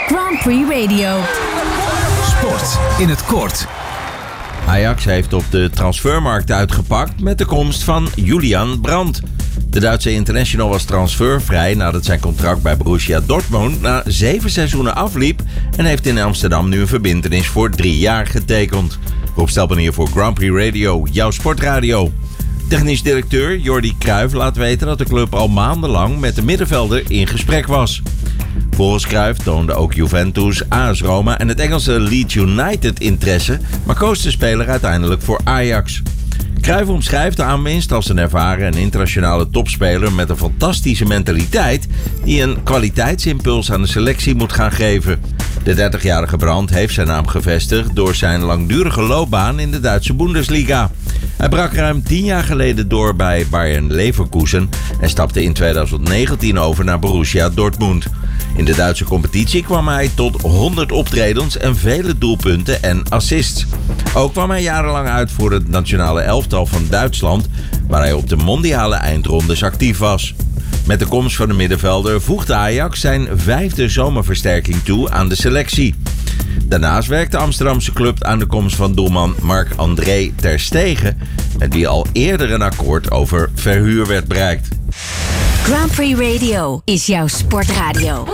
Grand Prix Radio. Sport in het kort. Ajax heeft op de transfermarkt uitgepakt met de komst van Julian Brandt. De Duitse international was transfervrij nadat zijn contract bij Borussia Dortmund na 7 seizoenen afliep en heeft in Amsterdam nu een verbintenis voor 3 jaar getekend. Rob Stelpenier voor Grand Prix Radio, jouw sportradio. Technisch directeur Jordi Cruijff laat weten dat de club al maandenlang met de middenvelder in gesprek was. Volgens Cruijff toonden ook Juventus, AS Roma en het Engelse Leeds United interesse, maar koos de speler uiteindelijk voor Ajax. Cruijff omschrijft de aanwinst als een ervaren en internationale topspeler met een fantastische mentaliteit die een kwaliteitsimpuls aan de selectie moet gaan geven. De 30-jarige Brandt heeft zijn naam gevestigd door zijn langdurige loopbaan in de Duitse Bundesliga. Hij brak ruim 10 jaar geleden door bij Bayern Leverkusen en stapte in 2019 over naar Borussia Dortmund. In de Duitse competitie kwam hij tot 100 optredens en vele doelpunten en assists. Ook kwam hij jarenlang uit voor het nationale elftal van Duitsland, waar hij op de mondiale eindrondes actief was. Met de komst van de middenvelder voegde Ajax zijn 5e zomerversterking toe aan de selectie. Daarnaast werkt de Amsterdamse club aan de komst van doelman Marc-André ter Stegen, met wie al eerder een akkoord over verhuur werd bereikt. Grand Prix Radio is jouw sportradio.